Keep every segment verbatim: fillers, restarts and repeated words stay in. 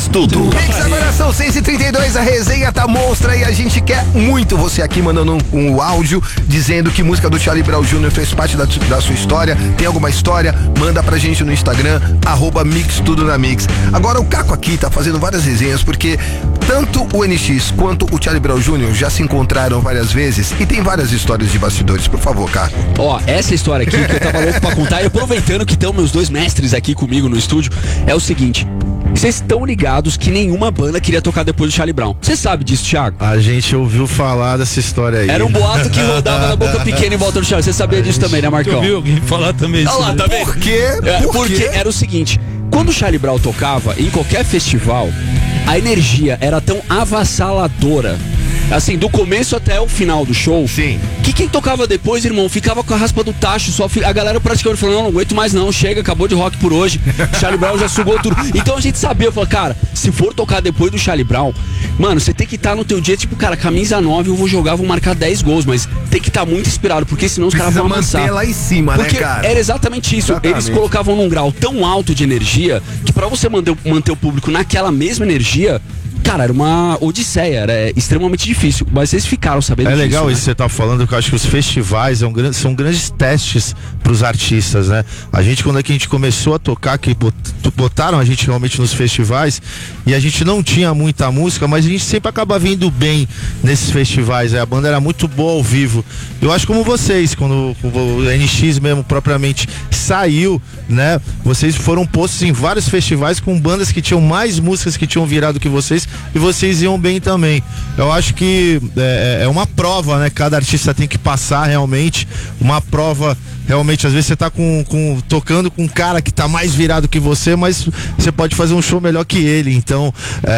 Mix Tudo. Mix, agora são seis e trinta e dois, a resenha tá monstra e a gente quer muito você aqui mandando um, um áudio dizendo que música do Charlie Brown Júnior fez parte da, da sua história. Tem alguma história? Manda pra gente no Instagram, arroba Mix Tudo na Mix. Agora o Caco aqui tá fazendo várias resenhas porque tanto o N X quanto o Charlie Brown Júnior já se encontraram várias vezes e tem várias histórias de bastidores. Por favor, Caco. Ó, essa história aqui que eu tava louco pra contar, e aproveitando que estão meus dois mestres aqui comigo no estúdio, é o seguinte: vocês estão ligados que nenhuma banda queria tocar depois do Charlie Brown. Você sabe disso, Thiago? A gente ouviu falar dessa história aí. Era um boato que rodava na boca pequena em volta do Charlie. Você sabia disso também, né, Marcão? Eu vi alguém falar também. Olha lá, tá vendo? Por quê? É, Por porque quê? era o seguinte: quando o Charlie Brown tocava em qualquer festival, a energia era tão avassaladora, assim, do começo até o final do show. Sim. Que quem tocava depois, irmão, ficava com a raspa do tacho. Só fi... A galera praticamente falou: não, não aguento mais não, chega, acabou de rock por hoje. Charlie Brown já sugou tudo. Então a gente sabia, eu falei, cara, se for tocar depois do Charlie Brown, mano, você tem que estar tá no teu dia, tipo, cara, camisa nove, eu vou jogar, vou marcar dez gols, mas tem que estar tá muito inspirado, porque senão os caras vão amassar. Manter lá em cima, porque né, cara? Era exatamente isso. Exatamente. Eles colocavam num grau tão alto de energia que pra você manter, manter o público naquela mesma energia, cara, era uma odisseia, era extremamente difícil, mas vocês ficaram sabendo É disso, legal né? isso que você tá falando, porque eu acho que os festivais é um grande, são grandes testes pros artistas, né? A gente, quando é que a gente começou a tocar, que bot, botaram a gente realmente nos festivais, e a gente não tinha muita música, mas a gente sempre acaba vindo bem nesses festivais, né? A banda era muito boa ao vivo. Eu acho como vocês, quando o N X mesmo propriamente saiu, né? Vocês foram postos em vários festivais com bandas que tinham mais músicas que tinham virado que vocês, e vocês iam bem também. Eu acho que é, é uma prova, né? Cada artista tem que passar realmente uma prova. Realmente, às vezes você tá com, com, tocando com um cara que tá mais virado que você, mas você pode fazer um show melhor que ele. Então,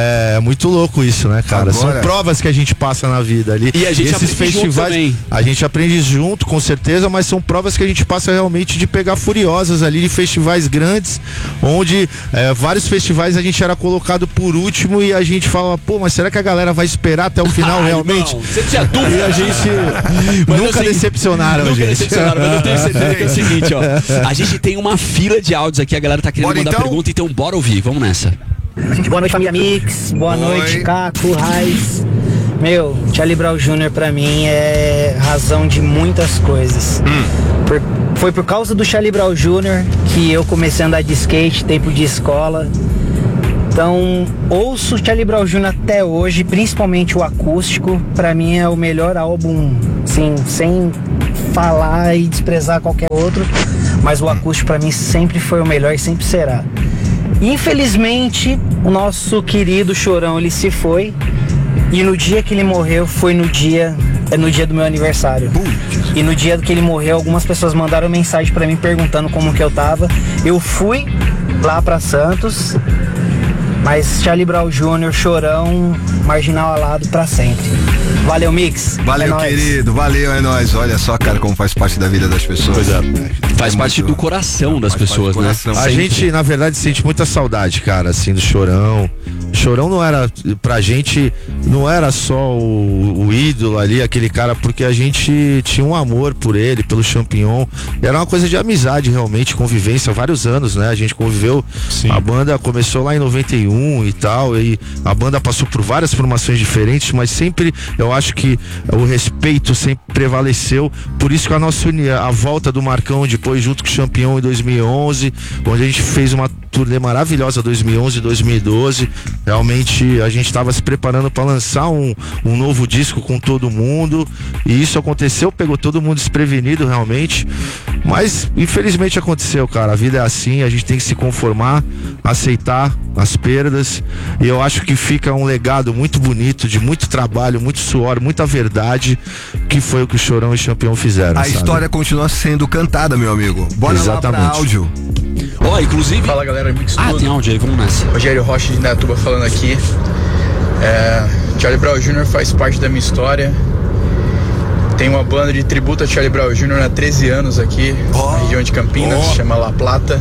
é muito louco isso, né, cara? Agora... São provas que a gente passa na vida ali. E a gente e esses festivais, a gente aprende junto, com certeza, mas são provas que a gente passa realmente de pegar furiosas ali, de festivais grandes, onde é, vários festivais a gente era colocado por último e a gente fala, pô, mas será que a galera vai esperar até o final realmente? Irmão, você tinha dúvida? E a gente Mas nunca assim, decepcionaram, nunca gente. decepcionaram, mas eu tenho certeza que é o seguinte, ó. A gente tem uma fila de áudios aqui, a galera tá querendo Bora, mandar então? pergunta, então bora ouvir, vamos nessa. Boa noite, família Mix. Boa Oi. noite, Caco, Raiz. Meu, Charlie Brown Júnior pra mim é razão de muitas coisas. Hum. Por- foi por causa do Charlie Brown Júnior que eu comecei a andar de skate, tempo de escola. Então, ouço Charlie Brown Júnior até hoje, principalmente o acústico. Pra mim é o melhor álbum, sim, sem falar e desprezar qualquer outro. Mas o acústico pra mim sempre foi o melhor e sempre será. Infelizmente, o nosso querido Chorão, ele se foi. E no dia que ele morreu, foi no dia, é no dia do meu aniversário. E no dia que ele morreu, algumas pessoas mandaram mensagem pra mim perguntando como que eu tava. Eu fui lá pra Santos, mas Charlie Brown Júnior, Chorão, marginal alado pra sempre. Valeu, Mix. Valeu, É nóis. querido. Valeu, é nóis. Olha só, cara, como faz parte da vida das pessoas. Pois é. Faz É parte muito- do coração das faz parte pessoas, do né? coração. A Sempre. gente, na verdade, sente muita saudade, cara, assim, do Chorão. Chorão não era, pra gente, não era só o, o ídolo ali, aquele cara, porque a gente tinha um amor por ele, pelo Champignon. Era uma coisa de amizade, realmente, convivência, vários anos, né? A gente conviveu, Sim. a banda começou lá em noventa e um e tal, e a banda passou por várias formações diferentes, mas sempre, eu acho que o respeito sempre prevaleceu, por isso que a nossa uni- a volta do Marcão depois, junto com o Champignon em dois mil e onze, onde a gente fez uma turnê maravilhosa dois mil e onze e dois mil e doze. Realmente a gente estava se preparando para lançar um, um novo disco com todo mundo, e isso aconteceu, pegou todo mundo desprevenido realmente, mas infelizmente aconteceu, cara. A vida é assim, a gente tem que se conformar, aceitar as perdas, e eu acho que fica um legado muito bonito, de muito trabalho, muito suor, muita verdade, que foi o que o Chorão e o Champignon fizeram. A sabe? história continua sendo cantada, meu amigo. Bora lá Exatamente. pra áudio. Ó, inclusive. Fala, galera, Mix Ah, Tudo. tem áudio aí, vamos nessa. Rogério Rocha de Indaiatuba falando aqui. É, Charlie Brown Júnior faz parte da minha história. Tem uma banda de tributo a Charlie Brown Júnior há treze anos aqui, Oh. na região de Campinas, Oh. chama La Plata.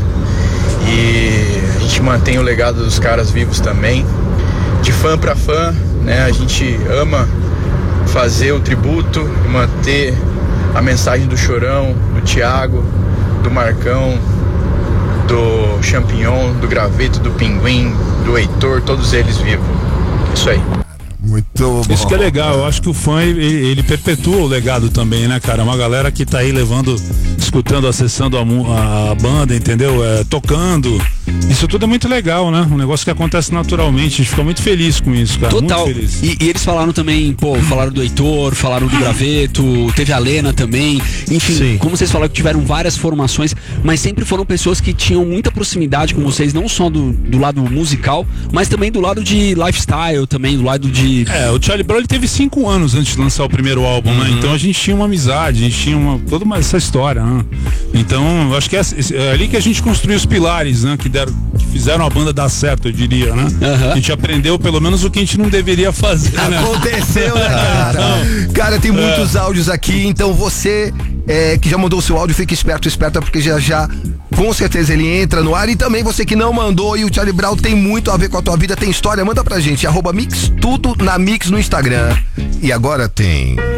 E a gente mantém o legado dos caras vivos também. De fã pra fã, né? A gente ama fazer o tributo e manter a mensagem do Chorão, do Thiago, do Marcão, do Champignon, do Graveto, do Pinguim, do Heitor, todos eles vivos. Isso aí. Muito bom. Isso que é legal, eu acho que o fã, ele, ele perpetua o legado também, né, cara? Uma galera que tá aí levando, escutando, acessando a, a banda, entendeu? É, tocando. Isso tudo é muito legal, né? Um negócio que acontece naturalmente, a gente fica muito feliz com isso, cara. Total. Muito feliz. E, e eles falaram também, pô, falaram do Heitor, falaram do Graveto, teve a Lena também. Enfim, Sim. como vocês falaram que tiveram várias formações, mas sempre foram pessoas que tinham muita proximidade com vocês, não só do, do lado musical, mas também do lado de lifestyle, também do lado de... É, o Charlie Brown ele teve cinco anos antes de lançar o primeiro álbum, Uhum. né? Então a gente tinha uma amizade, a gente tinha uma, toda uma, essa história, né? Então, eu acho que é, é ali que a gente construiu os pilares, né? Que, deram, que fizeram a banda dar certo, eu diria, né? Uhum. A gente aprendeu pelo menos o que a gente não deveria fazer, né? Aconteceu, né, cara? Cara, tem muitos áudios aqui, então você é, que já mandou o seu áudio, fique esperto, esperta, porque já já, com certeza ele entra no ar. E também você que não mandou, e o Charlie Brown tem muito a ver com a tua vida, tem história, manda pra gente, arroba Mix Tudo na Mix no Instagram. E agora tem...